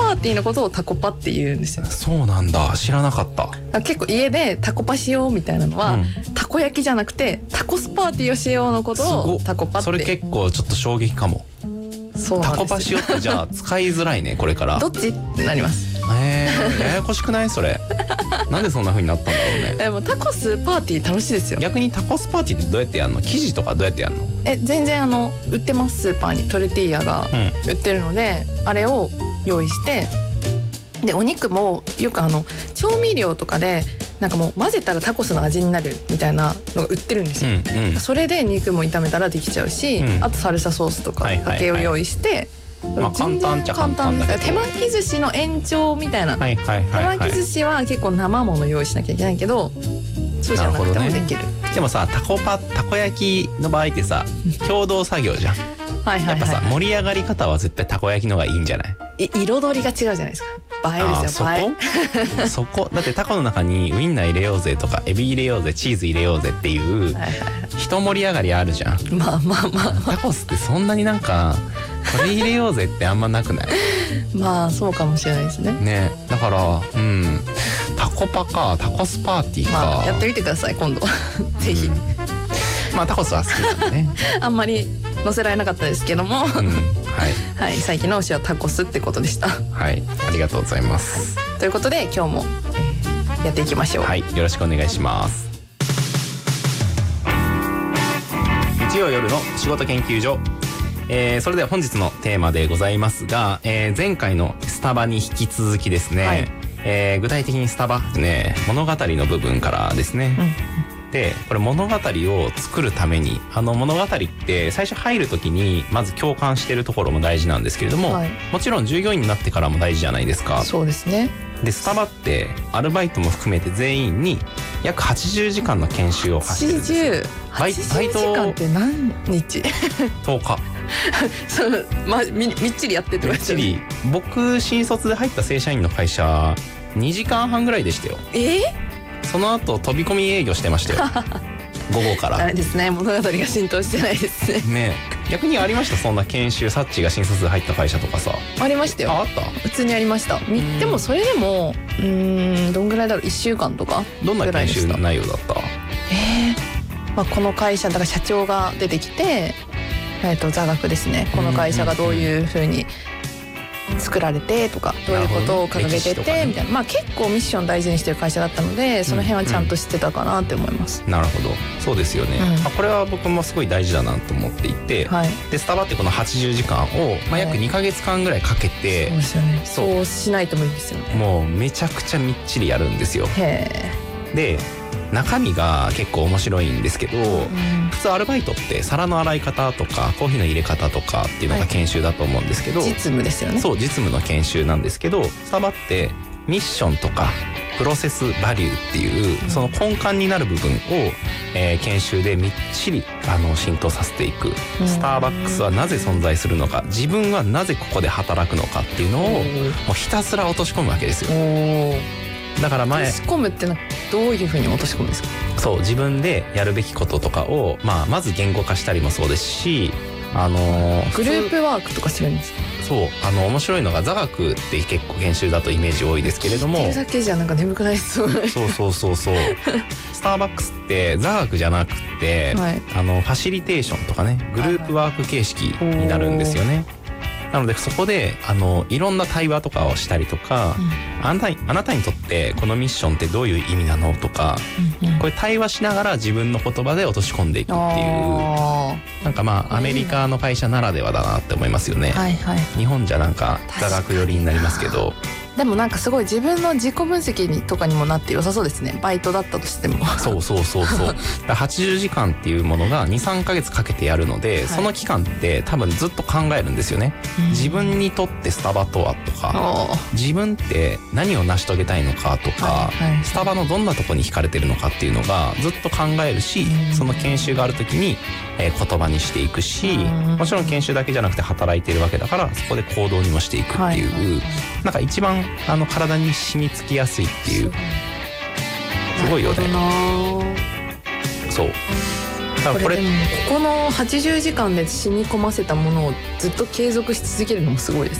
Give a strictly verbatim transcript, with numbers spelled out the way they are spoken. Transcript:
パーティーのことをタコパって言うんですよ。 そうなんだ、知らなかった。 結構家でタコパしようみたいなのは、うん、たこ焼きじゃなくてタコスパーティーをしようのことをタコパって。 それ結構ちょっと衝撃かも。 そうなんですよ。 タコパしようってじゃあ使いづらいねこれから。 どっちってなります。 えー、ややこしくないそれ。なんでそんな風になったんだろうね。 でもタコスパーティー楽しいですよ。 逆にタコスパーティーってどうやってやるの？生地とかどうやってやるの？ え全然あの売ってます。スーパーにトルティーヤが売ってるので、うん、あれを用意して、でお肉もよくあの調味料とかでなんかもう混ぜたらタコスの味になるみたいなのが売ってるんですよ、うんうん、それで肉も炒めたらできちゃうし、うん、あとサルサソースとかだけを用意して、はいはいはい、 まあ、簡単っちゃ簡単だけど手巻き寿司の延長みたいな、はいはいはいはい、手巻き寿司は結構生もの用意しなきゃいけないけどそうじゃなくてもできる、 ね、でもさタコパたこ焼きの場合ってさ共同作業じゃんはいはいはい、やっぱさ盛り上がり方は絶対たこ焼きの方がいいんじゃない？ い彩りが違うじゃないですか。映えですよ。 あ、映えそこそこだってタコの中にウインナー入れようぜとかエビ入れようぜチーズ入れようぜっていう、はいはいはい、一盛り上がりあるじゃん。 まあまあまあ、まあ、 タコスってそんなになんかこれ入れようぜってあんまなくない？ まあそうかもしれないですね。 ね、だからうんタコパかタコスパーティーか、 まあ、やってみてください今度ぜひ、うん、 まあタコスは好きなんでねあんまり載せられなかったですけども、うん、はい、はい、最近の推しはタコスってことでした。 はい、ありがとうございます、 はい、ということで今日もやっていきましょう。 はい、よろしくお願いします。日曜夜の仕事研究所、えー、それでは本日のテーマでございますが、えー、前回のスタバに引き続きですね、はい、えー、具体的にスタバってね物語の部分からですね、うん、でこれ物語を作るためにあの物語って最初入る時にまず共感してるところも大事なんですけれども、はい、もちろん従業員になってからも大事じゃないですか。 そうですね。 でスタバってアルバイトも含めて全員に約はちじゅうじかんの研修を課してるんですよ。 はちじゅう、はちじゅうじかんって何日？ とおかそう、ま、み, みっちりやってってみっちり。僕新卒で入った正社員の会社にじかんはんぐらいでしたよ。 えー、 その後飛び込み営業してましたよ午後から。 あれですね、物語が浸透してないですね。 ねえ、逆にありましたそんな研修？サッチが新卒で入った会社とかさ。 ありましたよ。 あ、あった？ 普通にありました。でもそれでもうーんどんぐらいだろう、いっしゅうかんとか。 どんな研修内容だった？ えーまあ、この会社だから社長が出てきて、えー、と座学ですね、この会社がどういう風に作られてとかどういうことを掲げててみたいな、まあ結構ミッション大事にしてる会社だったのでその辺はちゃんと知ってたかなって思います、 うんうん、なるほど、そうですよね、うん、まあ、これは僕もすごい大事だなと思っていて、はい、でスタバってこのはちじゅうじかんを、まあ、約にかげつかんぐらいかけて、 はい、そうですよね、そうしないと無理ですよね。 もうめちゃくちゃみっちりやるんですよ。 へー。 で中身が結構面白いんですけど、うん、普通アルバイトって皿の洗い方とかコーヒーの入れ方とかっていうのが研修だと思うんですけど、はい、 実務ですよね。 そう、実務の研修なんですけど、スタバってミッションとかプロセスバリューっていう、うん、その根幹になる部分を、えー、研修でみっちりあの浸透させていく、うん、スターバックスはなぜ存在するのか、自分はなぜここで働くのかっていうのを、もうひたすら落とし込むわけですよ。だから前落とし込むってのはどういうふうに落とし込むんですか？ そう、自分でやるべきこととかを、まあ、まず言語化したりもそうですし、あのー、 グループワークとかするんですか？ そう、あの面白いのが座学って結構研修だとイメージ多いですけれども、 聞いてるだけじゃなんか眠くないですよね。 そうそうそうそうスターバックスって座学じゃなくて、はい、あのファシリテーションとかね、グループワーク形式になるんですよね。なのでそこであのいろんな対話とかをしたりとか、うん、あなたに、あなたにとってこのミッションってどういう意味なのとか、うんうん、これ対話しながら自分の言葉で落とし込んでいくっていう、なんかまあアメリカの会社ならではだなって思いますよね、はいはい、日本じゃなんか座学寄りになりますけど、 でもなんかすごい自分の自己分析にとかにもなって良さそうですね、バイトだったとしても。そうそうそうそうはちじゅうじかんっていうものが にさんかげつかけてやるので、はい、その期間って多分ずっと考えるんですよね、うん、自分にとってスタバとはとか、自分って何を成し遂げたいのかとか、はいはい、スタバのどんなとこに惹かれてるのかっていうのがずっと考えるし、うん、その研修がある時に、えー、言葉にしていくし、うん、もちろん研修だけじゃなくて働いてるわけだからそこで行動にもしていくっていう、はい、なんか一番あの体に染み付きやすいっていう、すごいよね。そうだからこれこれここのはちじゅうじかんで染み込ませたものをずっと継続し続けるのもすごいです。